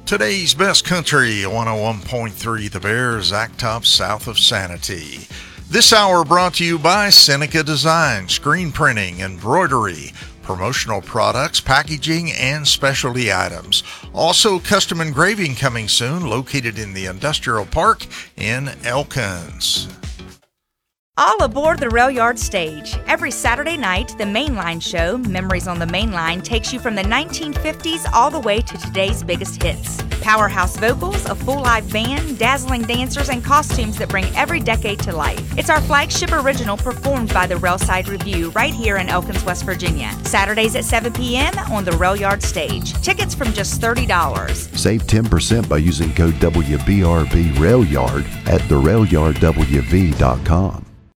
Today's Best Country, 101.3 The Bear, Zach Top, south of Sanity. This hour brought to you by Seneca Design, screen printing, embroidery, promotional products, packaging, and specialty items. Also, custom engraving coming soon, located in the Industrial Park in Elkins. All aboard the Rail Yard stage. Every Saturday night, the Mainline show, Memories on the Mainline, takes you from the 1950s all the way to today's biggest hits. Powerhouse vocals, a full live band, dazzling dancers, and costumes that bring every decade to life. It's our flagship original performed by the Railside Review right here in Elkins, West Virginia. Saturdays at 7 p.m. on the Rail Yard stage. Tickets from just $30. Save 10% by using code WBRB Rail Yard at therailyardwv.com.